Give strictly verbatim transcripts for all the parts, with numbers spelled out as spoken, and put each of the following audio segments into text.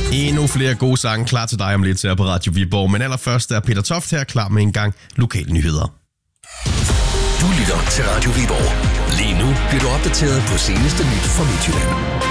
Endnu flere gode sange klar til dig om lidt her på Radio Viborg. Men allerførst er Peter Toft her klar med en gang lokale nyheder. Du lytter til Radio Viborg. Lige nu bliver du opdateret på seneste nyt fra Midtjylland.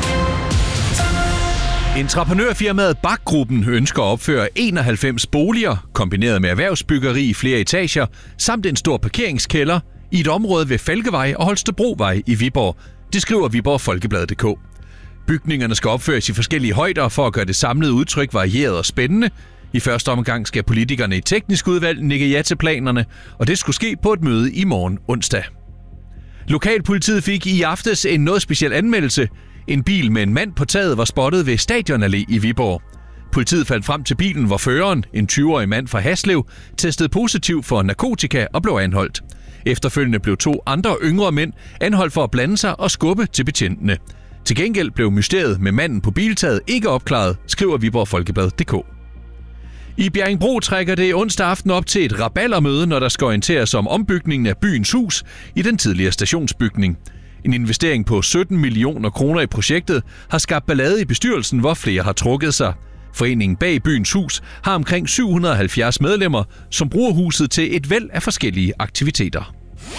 Entreprenørfirmaet Bak-gruppen ønsker at opføre enoghalvfems boliger, kombineret med erhvervsbyggeri i flere etager, samt en stor parkeringskælder i et område ved Falkevej og Holstebrovej i Viborg. Det skriver Viborg Folkeblad punktum d k. Bygningerne skal opføres i forskellige højder for at gøre det samlede udtryk varieret og spændende. I første omgang skal politikerne i teknisk udvalg nikke ja til planerne, og det skulle ske på et møde i morgen onsdag. Lokalpolitiet fik i aftes en noget speciel anmeldelse. En bil med en mand på taget var spottet ved Stadion Allé i Viborg. Politiet faldt frem til bilen, hvor føreren, en tyve-årig mand fra Haslev, testede positiv for narkotika og blev anholdt. Efterfølgende blev to andre yngre mænd anholdt for at blande sig og skubbe til betjentene. Til gengæld blev mysteriet med manden på biltaget ikke opklaret, skriver Viborg Folkeblad punktum d k. I Bjerringbro trækker det onsdag aften op til et rabaldermøde, når der skal orienteres om ombygningen af byens hus i den tidligere stationsbygning. En investering på sytten millioner kroner i projektet har skabt ballade i bestyrelsen, hvor flere har trukket sig. Foreningen bag byens hus har omkring syv hundrede og halvfjerds medlemmer, som bruger huset til et væld af forskellige aktiviteter.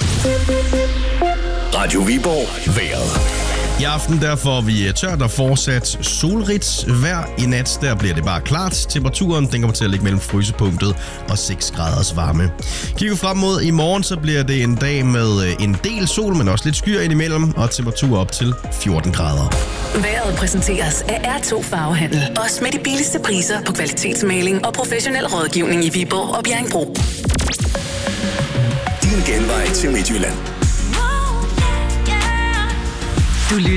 Radio Viborg vejret. I aften der får vi tørt og fortsat solrigt vejr. I nat der bliver det bare klart. Temperaturen den kommer til at ligge mellem frysepunktet og seks graders varme. Kigger frem mod i morgen, så bliver det en dag med en del sol, men også lidt skyer indimellem, og temperatur op til fjorten grader. Vejret præsenteres af R to Farvehandel. Også med de billigste priser på kvalitetsmaling og professionel rådgivning i Viborg og Bjerringbro. Din genvej til Midtjylland. Du